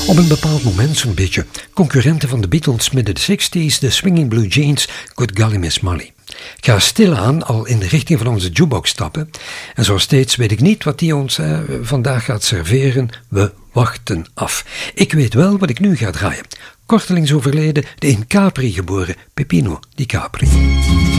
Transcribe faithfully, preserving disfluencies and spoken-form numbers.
Op een bepaald moment zo'n beetje concurrenten van de Beatles midden de zestig's, de Swinging Blue Jeans, Good Golly Miss Molly. Ik ga stilaan al in de richting van onze jukebox stappen en zoals steeds weet ik niet wat die ons eh, vandaag gaat serveren. We wachten af. Ik weet wel wat ik nu ga draaien. Kortelings overleden, de in Capri geboren Peppino di Capri.